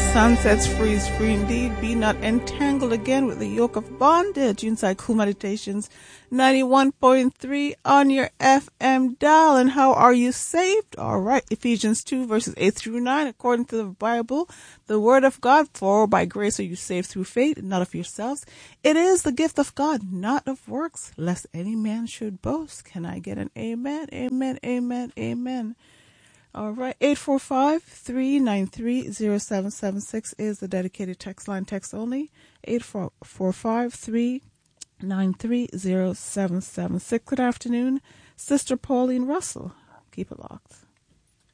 Son sets free is free indeed. Be not entangled again with the yoke of bondage. Inside Cool Meditations 91.3 on your FM dial. And how are you saved? All right. Ephesians 2 verses 8 through 9. According to the Bible, the word of God, for by grace are you saved through faith, not of yourselves. It is the gift of God, not of works, lest any man should boast. Can I get an amen? Amen, amen, amen. All right, 845-393-0776 is the dedicated text line, text only, 845-393-0776. Good afternoon, Sister Pauline Russell. Keep it locked.